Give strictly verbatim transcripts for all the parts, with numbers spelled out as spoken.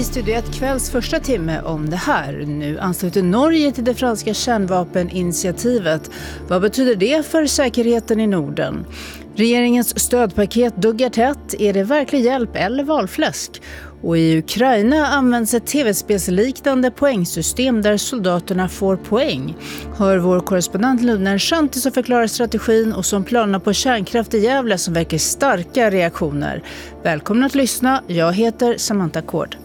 i Studio ett kvälls första timme om det här. Nu ansluter Norge till det franska kärnvapeninitiativet. Vad betyder det för säkerheten i Norden? Regeringens stödpaket duggar tätt. Är det verklig hjälp eller valfläsk? Och i Ukraina används ett tv-spelsliknande poängsystem där soldaterna får poäng. Hör vår korrespondent Luna Shanti som förklarar strategin och som planer på kärnkraft i Gävle som väcker starka reaktioner. Välkomna att lyssna. Jag heter Samantha Kord.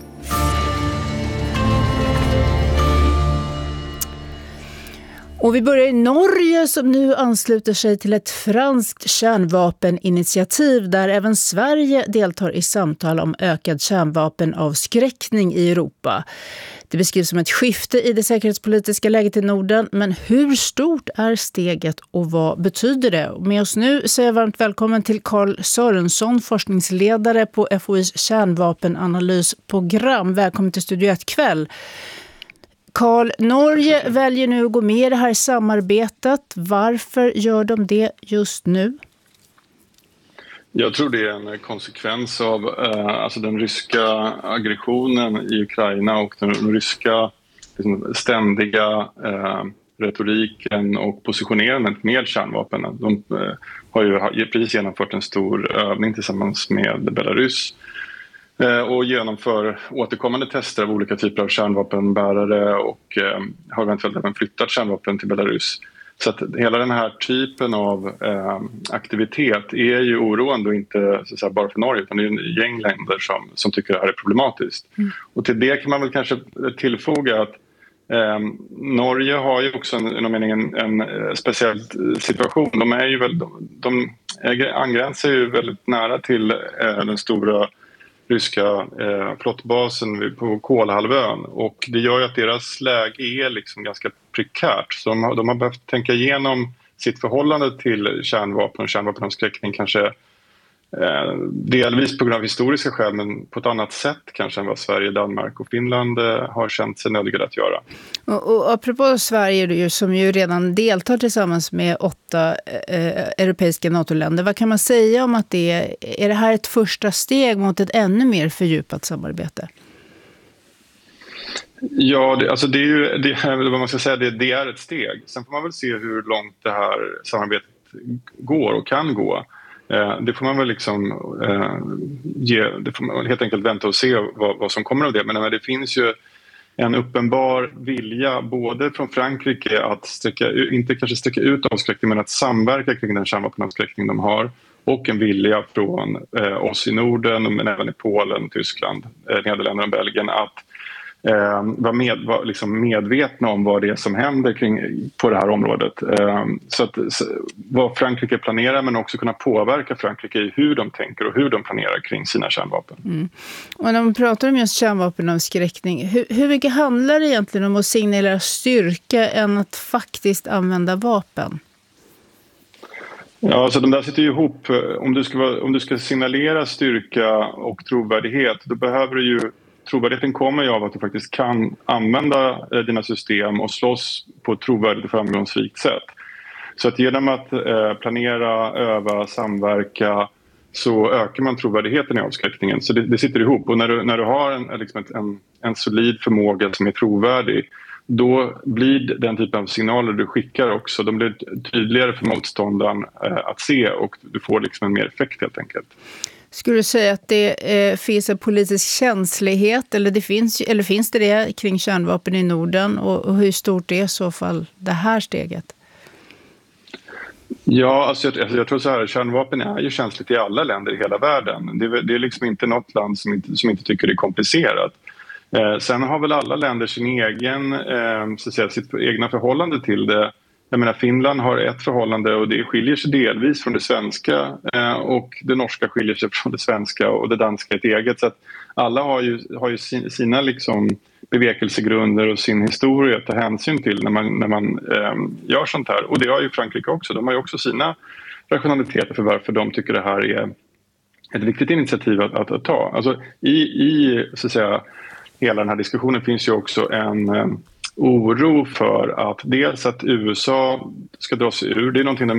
Och vi börjar i Norge som nu ansluter sig till ett franskt kärnvapeninitiativ där även Sverige deltar i samtal om ökad kärnvapenavskräckning i Europa. Det beskrivs som ett skifte i det säkerhetspolitiska läget i Norden, men hur stort är steget och vad betyder det? Och med oss nu säger jag varmt välkommen till Carl Sörensson, forskningsledare på F O I:s kärnvapenanalysprogram. Välkommen till Studio ett kväll. Carl, Norge väljer nu att gå med i det här samarbetet. Varför gör de det just nu? Jag tror det är en konsekvens av eh, alltså den ryska aggressionen i Ukraina och den ryska liksom, ständiga eh, retoriken och positionerandet med kärnvapen. De eh, har ju precis genomfört en stor övning tillsammans med Belarus och genomför återkommande tester av olika typer av kärnvapenbärare och eh, har eventuellt även flyttat kärnvapen till Belarus. Så att hela den här typen av eh, aktivitet är ju oroande och inte så att säga, bara för Norge utan det är en gäng länder som, som tycker det här är problematiskt. Mm. Och till det kan man väl kanske tillfoga att eh, Norge har ju också en, en, en, en speciell situation. De, är ju väl, de, de angränsar ju väldigt nära till eh, den stora ryska eh, flottbasen på Kolahalvön och det gör ju att deras läge är liksom ganska prekärt. Så de har, de har behövt tänka igenom sitt förhållande till kärnvapen och kärnvapenavskräckning kanske eh, delvis på grund av historiska skäl men på ett annat sätt kanske än vad Sverige, Danmark och Finland eh, har känt sig nödgade att göra. Och, och apropå Sverige som ju redan deltar tillsammans med åtta eh, europeiska NATO-länder, vad kan man säga om att det är, är det här ett första steg mot ett ännu mer fördjupat samarbete? Ja, det, alltså det är ju det, vad man ska säga, det, det är ett steg. Sen får man väl se hur långt det här samarbetet går och kan gå. Eh, det får man väl liksom eh, ge, det får man helt enkelt vänta och se vad, vad som kommer av det. Men det finns ju en uppenbar vilja både från Frankrike att sträcka, inte kanske sträcka ut avskräckning men att samverka kring den kärnvapenavskräckning de har och en vilja från eh, oss i Norden men även i Polen, Tyskland, eh, Nederländerna och Belgien att eh, vara med, var liksom medvetna om vad det är som händer kring, på det här området. Eh, så att så, vad Frankrike planerar men också kunna påverka Frankrike i hur de tänker och hur de planerar kring sina kärnvapen. Mm. Och när man pratar om just kärnvapenavskräckning, hur, hur mycket handlar det egentligen om att signalera styrka än att faktiskt använda vapen? Ja, alltså de där sitter ju ihop. Om du ska, vara, om du ska signalera styrka och trovärdighet då behöver du ju trovärdigheten kommer ju av att du faktiskt kan använda dina system och slåss på ett trovärdigt och framgångsrikt sätt. Så att genom att eh, planera, öva, samverka så ökar man trovärdigheten i avskräckningen. Så det, det sitter ihop. Och när du, när du har en, liksom en, en solid förmåga som är trovärdig då blir den typen av signaler du skickar också, de blir tydligare för motståndaren eh, att se och du får liksom en mer effekt helt enkelt. Skulle du säga att det eh, finns en politisk känslighet eller, det finns, eller finns det det kring kärnvapen i Norden och, och hur stort är i så fall det här steget? Ja, alltså jag, jag tror så här, kärnvapen är ju känsligt i alla länder i hela världen. Det, det är liksom inte något land som inte, som inte tycker det är komplicerat. Eh, sen har väl alla länder sin egen, eh, så att säga, sitt egna förhållande till det. Jag menar, Finland har ett förhållande och det skiljer sig delvis från det svenska eh, och det norska skiljer sig från det svenska och det danska ett eget. Så att alla har ju, har ju sina liksom bevekelsegrunder och sin historia att ta hänsyn till när man, när man eh, gör sånt här. Och det har ju Frankrike också. De har ju också sina rationaliteter för varför de tycker det här är ett viktigt initiativ att, att, att ta. Alltså i, i så att säga, hela den här diskussionen finns ju också en eh, oro för att dels att U S A ska dra sig ur. Det är någonting de